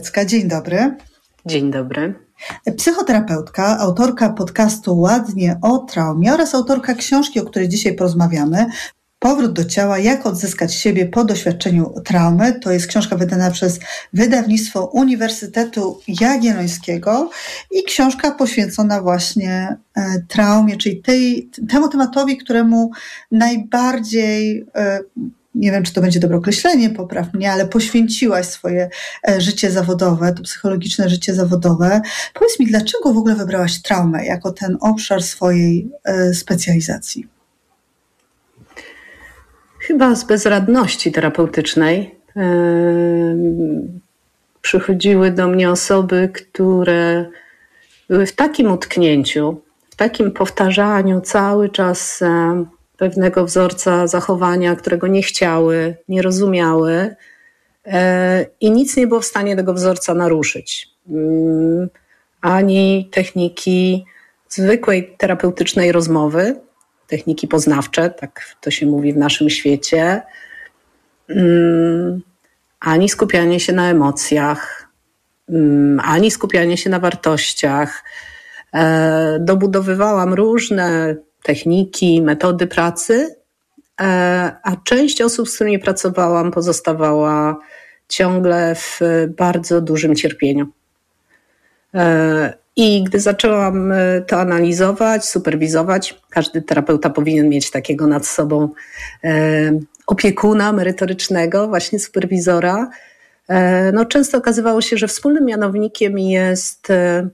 Dzień dobry. Dzień dobry. Psychoterapeutka, autorka podcastu Ładnie o traumie oraz autorka książki, o której dzisiaj porozmawiamy, Powrót do ciała, jak odzyskać siebie po doświadczeniu traumy. To jest książka wydana przez wydawnictwo Uniwersytetu Jagiellońskiego i książka poświęcona właśnie traumie, czyli temu tematowi, któremu najbardziej, nie wiem, czy to będzie dobre określenie, popraw mnie, ale poświęciłaś swoje życie zawodowe, to psychologiczne życie zawodowe. Powiedz mi, dlaczego w ogóle wybrałaś traumę jako ten obszar swojej specjalizacji? Chyba z bezradności terapeutycznej przychodziły do mnie osoby, które były w takim utknięciu, w takim powtarzaniu cały czas pewnego wzorca zachowania, którego nie chciały, nie rozumiały i nic nie było w stanie tego wzorca naruszyć. Ani techniki zwykłej terapeutycznej rozmowy, techniki poznawcze, tak to się mówi w naszym świecie, ani skupianie się na emocjach, ani skupianie się na wartościach. Dobudowywałam różne techniki, metody pracy, a część osób, z którymi pracowałam, pozostawała ciągle w bardzo dużym cierpieniu. I gdy zaczęłam to analizować, superwizować, każdy terapeuta powinien mieć takiego nad sobą opiekuna merytorycznego, właśnie superwizora. No, często okazywało się, że wspólnym mianownikiem jest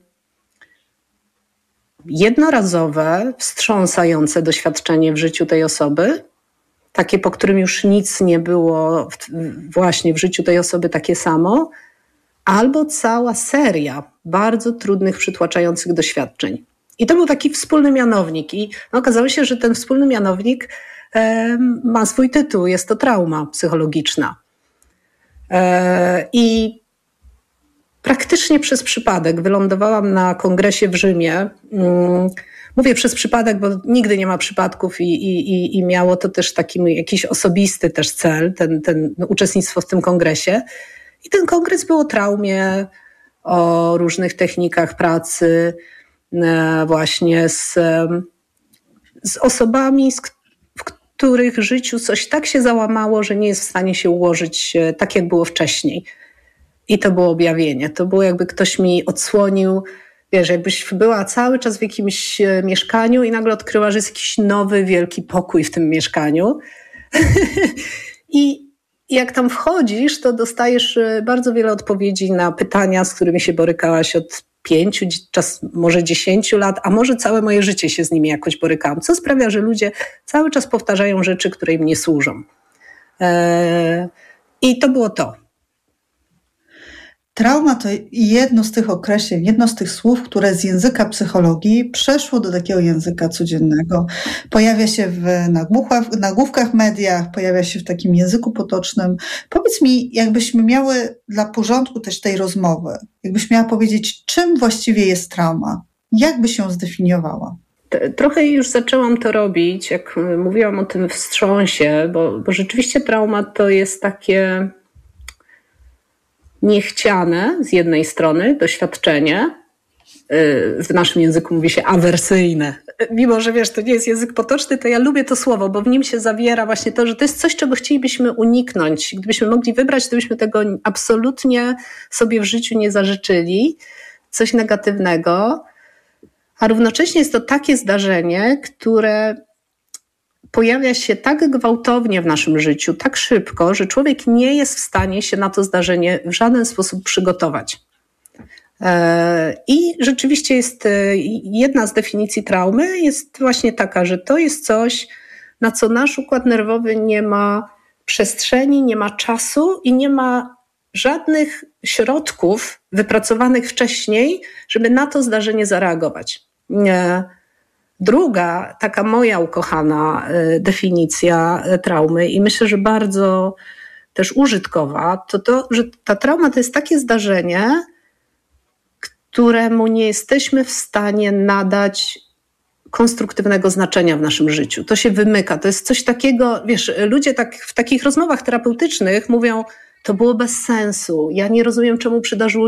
jednorazowe, wstrząsające doświadczenie w życiu tej osoby, takie, po którym już nic nie było właśnie w życiu tej osoby takie samo, albo cała seria bardzo trudnych, przytłaczających doświadczeń. I to był taki wspólny mianownik. I okazało się, że ten wspólny mianownik ma swój tytuł. Jest to trauma psychologiczna. I praktycznie przez przypadek wylądowałam na kongresie w Rzymie. Mówię przez przypadek, bo nigdy nie ma przypadków i miało to też taki jakiś osobisty też cel, ten uczestnictwo w tym kongresie. I ten kongres był o traumie, o różnych technikach pracy, właśnie z osobami, w których życiu coś tak się załamało, że nie jest w stanie się ułożyć tak, jak było wcześniej. I to było objawienie. To było, jakby ktoś mi odsłonił, wiesz, jakbyś była cały czas w jakimś mieszkaniu i nagle odkryła, że jest jakiś nowy, wielki pokój w tym mieszkaniu. I jak tam wchodzisz, to dostajesz bardzo wiele odpowiedzi na pytania, z którymi się borykałaś od 5, może 10 lat, a może całe moje życie się z nimi jakoś borykałam. Co sprawia, że ludzie cały czas powtarzają rzeczy, które im nie służą. I to było to. Trauma to jedno z tych określeń, jedno z tych słów, które z języka psychologii przeszło do takiego języka codziennego. Pojawia się w nagłówkach mediach, pojawia się w takim języku potocznym. Powiedz mi, jakbyśmy miały dla porządku też tej rozmowy, jakbyś miała powiedzieć, czym właściwie jest trauma? Jak byś ją zdefiniowała? Trochę już zaczęłam to robić, jak mówiłam o tym wstrząsie, bo rzeczywiście trauma to jest takie niechciane z jednej strony doświadczenie, w naszym języku mówi się awersyjne. Mimo że wiesz, to nie jest język potoczny, to ja lubię to słowo, bo w nim się zawiera właśnie to, że to jest coś, czego chcielibyśmy uniknąć. Gdybyśmy mogli wybrać, to byśmy tego absolutnie sobie w życiu nie zażyczyli. Coś negatywnego. A równocześnie jest to takie zdarzenie, które pojawia się tak gwałtownie w naszym życiu, tak szybko, że człowiek nie jest w stanie się na to zdarzenie w żaden sposób przygotować. I rzeczywiście jest jedna z definicji traumy jest właśnie taka, że to jest coś, na co nasz układ nerwowy nie ma przestrzeni, nie ma czasu i nie ma żadnych środków wypracowanych wcześniej, żeby na to zdarzenie zareagować. Druga, taka moja ukochana definicja traumy i myślę, że bardzo też użytkowa, to, że ta trauma to jest takie zdarzenie, któremu nie jesteśmy w stanie nadać konstruktywnego znaczenia w naszym życiu. To się wymyka. To jest coś takiego, wiesz, ludzie tak w takich rozmowach terapeutycznych mówią, to było bez sensu. Ja nie rozumiem, czemu przydarzyło